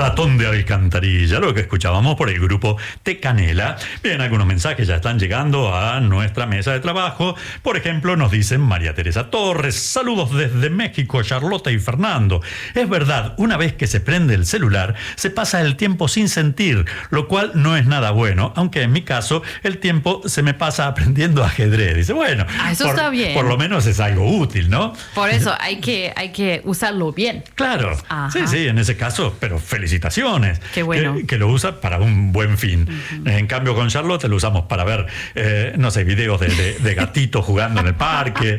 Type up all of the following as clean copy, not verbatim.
Ratón de Alcantarilla, lo que escuchábamos por el grupo Te Canela. Bien, algunos mensajes ya están llegando a nuestra mesa de trabajo. Por ejemplo, nos dicen María Teresa Torres: saludos desde México, Charlotte y Fernando. Es verdad, una vez que se prende el celular, se pasa el tiempo sin sentir, lo cual no es nada bueno, aunque en mi caso el tiempo se me pasa aprendiendo ajedrez. Dice, bueno, eso está bien. Por lo menos es algo útil, ¿no? Por eso hay que usarlo bien. Claro. Ajá. Sí, en ese caso, pero felicitaciones. Qué bueno. Que lo usa para un buen fin. Uh-huh. En cambio, con Charlotte lo usamos para ver, no sé, videos de gatitos jugando en el parque.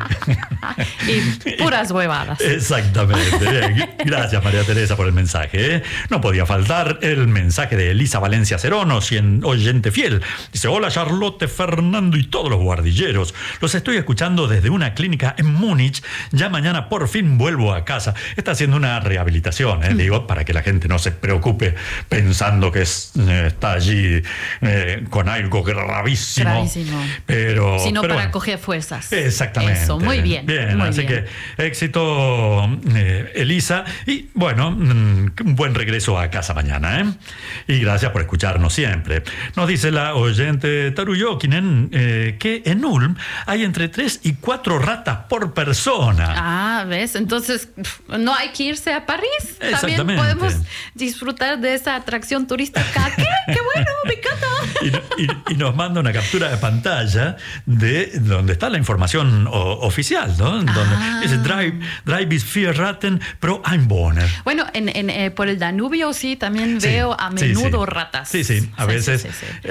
Y puras huevadas. Exactamente. Bien. Gracias, María Teresa, por el mensaje. No podía faltar el mensaje de Elisa Valencia Cerono, oyente fiel. Dice, hola Charlotte, Fernando y todos los guardilleros. Los estoy escuchando desde una clínica en Múnich. Ya mañana por fin vuelvo a casa. Está haciendo una rehabilitación, digo, para que la gente no se preocupe pensando que está allí con algo gravísimo. Pero sino para bueno, coger fuerzas. Exactamente. Eso, muy bien. Muy así bien. Que éxito, Elisa. Y bueno, un buen regreso a casa mañana, Y gracias por escucharnos siempre. Nos dice la oyente Taru Jokinen que en Ulm hay entre 3 y 4 ratas por persona. Ah, ¿ves? Entonces, no hay que irse a París. Exactamente. También podemos disfrutar de esa atracción turística. ¿Qué? ¡Qué bueno! ¡Me encanta! Y nos manda una captura de pantalla de donde está la información oficial, ¿no? Donde dice Drei bis 4 Ratten pro Einwohner. Bueno, por el Danubio sí también veo a menudo ratas. Sí. A veces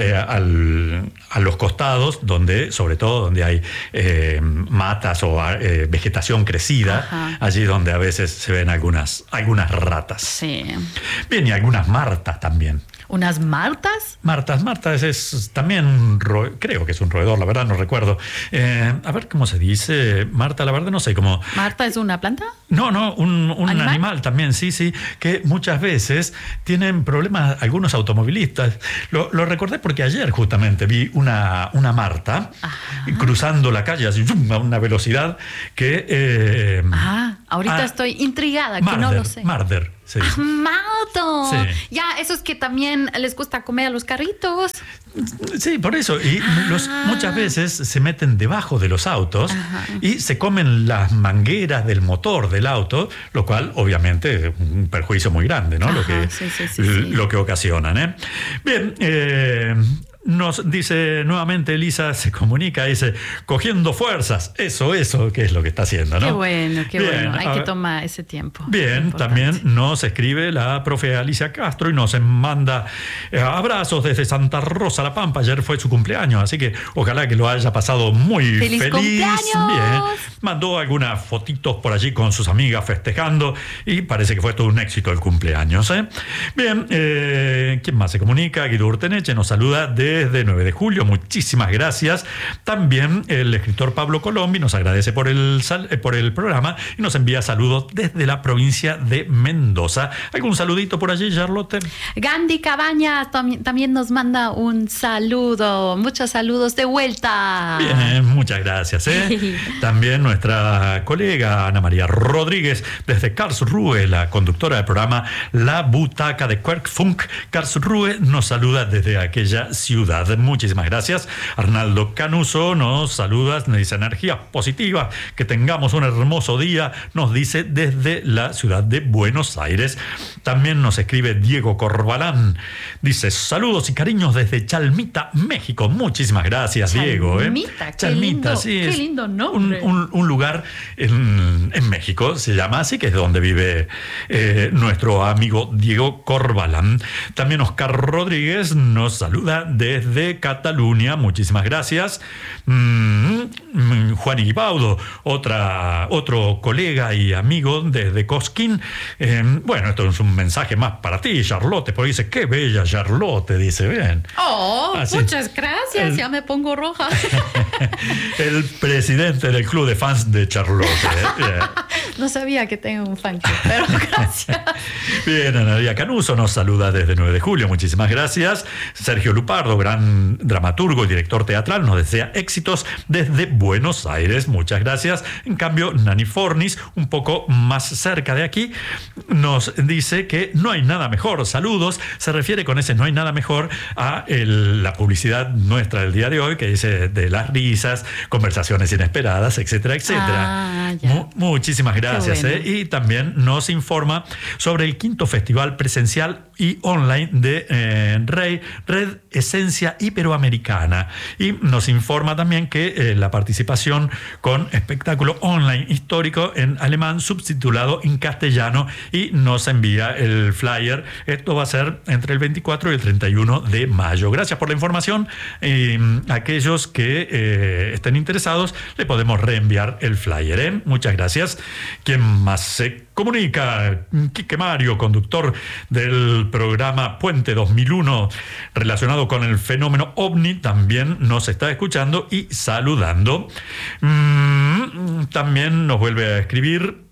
a los costados, sobre todo donde hay matas o vegetación crecida, allí donde a veces se ven algunas ratas. Sí. Bien, y algunas martas también. ¿Unas martas? Martas es también, creo que es un roedor, la verdad no recuerdo. A ver cómo se dice, Marta, la verdad no sé cómo. ¿Marta es una planta? No, un animal también, sí, que muchas veces tienen problemas algunos automovilistas. Lo recordé porque ayer justamente vi una marta cruzando la calle así, a una velocidad que... ahorita estoy intrigada, que no lo sé. Marder. Sí. ¡Malto! Sí. Ya, eso es que también les gusta comer a los carritos. Sí, por eso. Y muchas veces se meten debajo de los autos y se comen las mangueras del motor del auto, lo cual obviamente es un perjuicio muy grande, ¿no? Lo que ocasionan, Bien, nos dice nuevamente Elisa, se comunica, dice, cogiendo fuerzas, eso, que es lo que está haciendo, ¿no? Qué bueno, hay que tomar ese tiempo. Bien, también nos escribe la profe Alicia Castro y nos manda abrazos desde Santa Rosa, La Pampa. Ayer fue su cumpleaños, así que ojalá que lo haya pasado muy feliz. ¡Cumpleaños! Bien, mandó algunas fotitos por allí con sus amigas festejando y parece que fue todo un éxito el cumpleaños, Bien, ¿quién más se comunica? Guido Urteneche nos saluda desde 9 de julio, muchísimas gracias. También el escritor Pablo Colombi nos agradece por el programa y nos envía saludos desde la provincia de Mendoza. ¿Algún saludito por allí, Charlotte? Gandhi Cabañas también nos manda un saludo. Muchos saludos de vuelta. Bien, muchas gracias. También nuestra colega Ana María Rodríguez desde Karlsruhe, la conductora del programa La Butaca de Querkfunk Karlsruhe, nos saluda desde aquella ciudad. Muchísimas gracias. Arnaldo Canuso nos saluda, nos dice energía positiva, que tengamos un hermoso día, nos dice desde la ciudad de Buenos Aires. También nos escribe Diego Corbalán, dice saludos y cariños desde Chalmita, México. Muchísimas gracias, Diego. Chalmita, sí, qué lindo nombre. Un lugar en México, se llama así, que es donde vive nuestro amigo Diego Corbalán. También Oscar Rodríguez nos saluda desde Cataluña, muchísimas gracias. Juan Iguaudo, otro colega y amigo desde Cosquín. Bueno, esto es un mensaje más para ti, Charlotte, porque dice, qué bella Charlotte, dice, bien. Muchas gracias, ya me pongo roja. El presidente del club de fans de Charlotte. No sabía que tengo un fan club, pero gracias. Bien, Ana María Canuso nos saluda desde 9 de julio, muchísimas gracias. Sergio Lupardo, gran dramaturgo y director teatral, nos desea éxitos desde Buenos Aires. Muchas gracias. En cambio, Nani Fornis, un poco más cerca de aquí, nos dice que no hay nada mejor. Saludos. Se refiere con ese no hay nada mejor a la publicidad nuestra del día de hoy, que dice de las risas, conversaciones inesperadas, etcétera, etcétera. Muchísimas gracias. Bueno. Y también nos informa sobre el 5º Festival Presencial y Online de Red Esencia Iberoamericana. Y nos informa también que la participación con espectáculo online histórico en alemán subtitulado en castellano, y nos envía el flyer. Esto va a ser entre el 24 y el 31 de mayo. Gracias por la información. Aquellos que estén interesados, le podemos reenviar el flyer. Muchas gracias. ¿Quién más se comunica? Quique Mario, conductor del programa Puente 2001 relacionado con el fenómeno OVNI, también nos está escuchando y saludando. También nos vuelve a escribir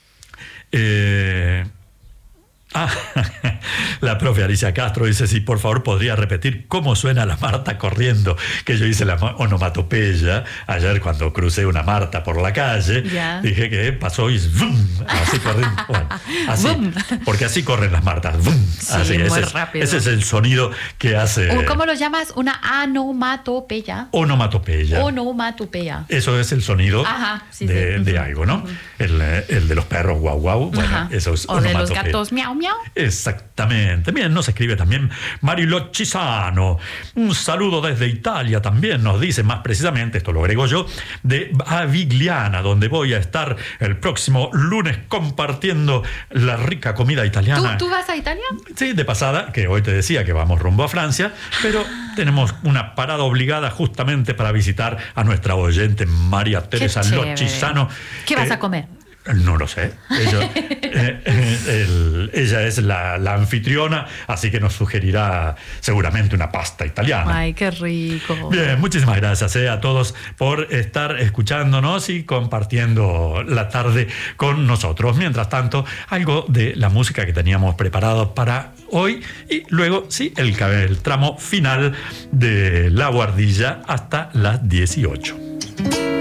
la profe Alicia Castro dice: sí, por favor, podría repetir cómo suena la Marta corriendo, que yo hice la onomatopeya ayer cuando crucé una Marta por la calle. Ya. Dije que pasó y ¡vum! Así corriendo. Bueno, así, ¡Vum! porque así corren las Martas. ¡Vum! Sí, Así, muy rápido. ese es el sonido que hace. ¿Cómo lo llamas? Una onomatopeya. Onomatopeya. Onomatopeya. Eso es el sonido de algo, ¿no? El de los perros guau guau. Bueno, eso es o de los onomatopeya. gatos miau miau. Exactamente. Bien, nos escribe también Marilo Chisano. Un saludo desde Italia también, nos dice, más precisamente, esto lo agrego yo, de Avigliana, donde voy a estar el próximo lunes compartiendo la rica comida italiana. ¿Tú vas a Italia? Sí, de pasada, que hoy te decía que vamos rumbo a Francia, pero tenemos una parada obligada justamente para visitar a nuestra oyente María Teresa Lochisano. ¿Qué vas a comer? No lo sé. Ella es la anfitriona, así que nos sugerirá seguramente una pasta italiana. Ay, qué rico. Bien, muchísimas gracias a todos por estar escuchándonos y compartiendo la tarde con nosotros. Mientras tanto, algo de la música que teníamos preparado para hoy, y luego, sí, el tramo final de La Guardilla hasta las 18.